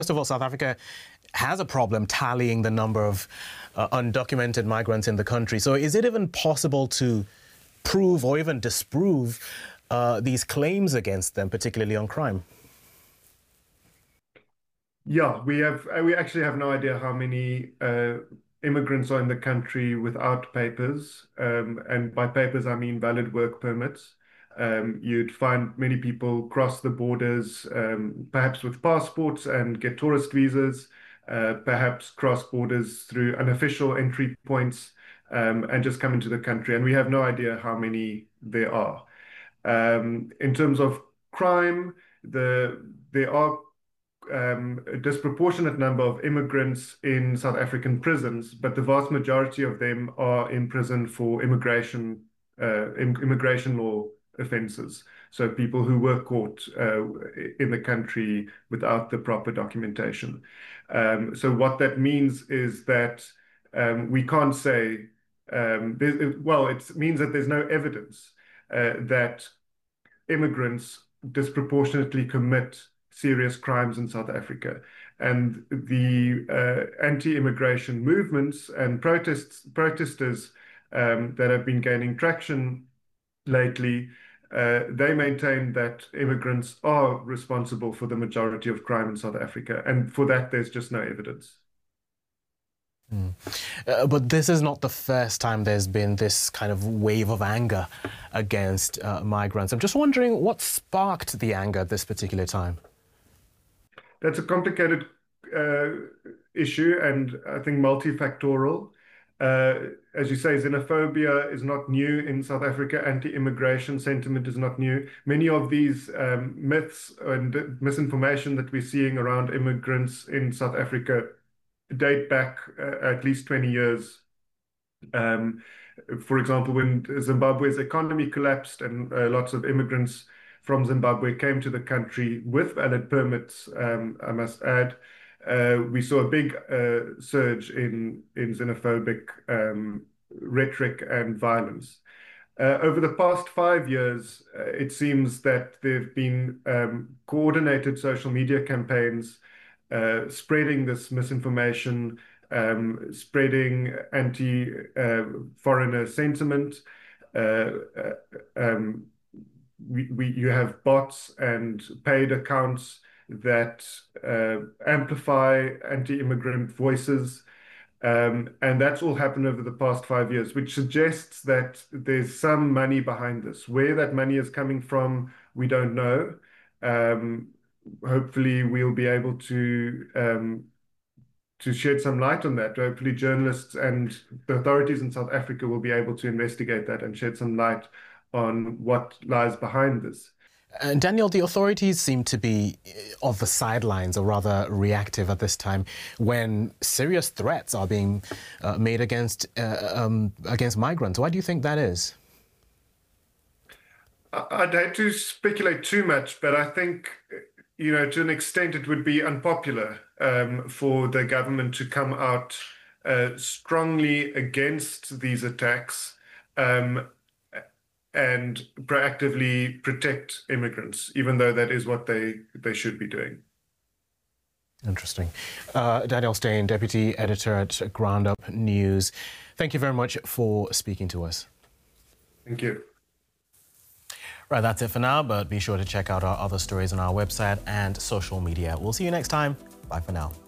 First of all, South Africa has a problem tallying the number of undocumented migrants in the country. So is it even possible to prove or even disprove these claims against them, particularly on crime? Yeah, we actually have no idea how many immigrants are in the country without papers. And by papers, I mean valid work permits. You'd find many people cross the borders, perhaps with passports and get tourist visas, perhaps cross borders through unofficial entry points, and just come into the country. And we have no idea how many there are. In terms of crime, there are a disproportionate number of immigrants in South African prisons, but the vast majority of them are in prison for immigration law offences. So people who were caught in the country without the proper documentation. So what that means is that we can't say, it means that there's no evidence that immigrants disproportionately commit serious crimes in South Africa. And the anti-immigration movements and protesters that have been gaining traction lately, they maintain that immigrants are responsible for the majority of crime in South Africa. And for that, there's just no evidence. But this is not the first time there's been this kind of wave of anger against migrants. I'm just wondering what sparked the anger at this particular time? That's a complicated issue and I think multifactorial. As you say, xenophobia is not new in South Africa. Anti-immigration sentiment is not new. Many of these myths and misinformation that we're seeing around immigrants in South Africa date back at least 20 years. For example, when Zimbabwe's economy collapsed and lots of immigrants from Zimbabwe came to the country with valid permits, I must add, we saw a big surge in xenophobic rhetoric and violence. Over the past 5 years, it seems that there have been coordinated social media campaigns spreading this misinformation, spreading anti-foreigner sentiment. You have bots and paid accounts that amplify anti-immigrant voices. And that's all happened over the past 5 years, which suggests that there's some money behind this. Where that money is coming from, we don't know. Hopefully, we'll be able to shed some light on that. Hopefully, journalists and the authorities in South Africa will be able to investigate that and shed some light on what lies behind this. And Daniel, the authorities seem to be on the sidelines, or rather reactive at this time, when serious threats are being made against migrants. Why do you think that is? I'd hate to speculate too much, but I think, to an extent it would be unpopular for the government to come out strongly against these attacks and proactively protect immigrants, even though that is what they should be doing. Interesting. Daniel Steyn, Deputy Editor at GroundUp News. Thank you very much for speaking to us. Thank you. Right, that's it for now, but be sure to check out our other stories on our website and social media. We'll see you next time. Bye for now.